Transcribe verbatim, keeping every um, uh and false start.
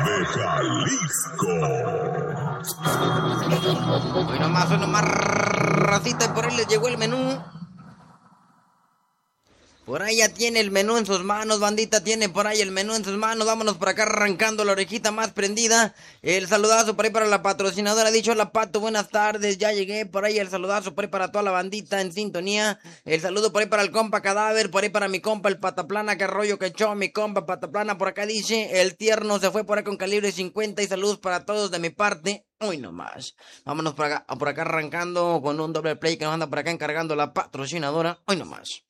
de Jalisco. Hoy nomás, hoy nomás, racita, y por ahí les llegó el menú. Por ahí ya tiene el menú en sus manos, bandita, tiene por ahí el menú en sus manos. Vámonos por acá arrancando la orejita más prendida. El saludazo por ahí para la patrocinadora. Dicho hola, Pato, buenas tardes, ya llegué. Por ahí el saludazo por ahí para toda la bandita en sintonía. El saludo por ahí para el compa Cadáver, por ahí para mi compa el Pataplana, que rollo que echó mi compa Pataplana. Por acá dice, el tierno se fue por ahí con calibre cincuenta y saludos para todos de mi parte. Uy, nomás. Vámonos por acá, por acá arrancando con un doble play que nos anda por acá encargando la patrocinadora. Uy, nomás.